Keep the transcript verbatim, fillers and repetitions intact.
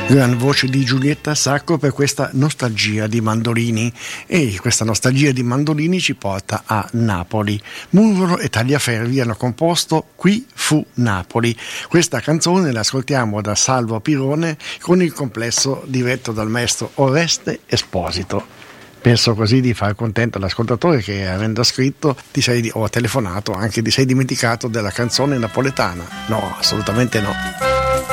Gran voce di Giulietta Sacco per questa nostalgia di mandolini, e questa nostalgia di mandolini ci porta a Napoli. Murolo e Tagliaferri hanno composto Qui fu Napoli. Questa canzone la ascoltiamo da Salvo Pirone con il complesso diretto dal maestro Oreste Esposito. Penso così di far contento l'ascoltatore che, avendo scritto ti sei, o telefonato anche, ti sei dimenticato della canzone napoletana. No, assolutamente no.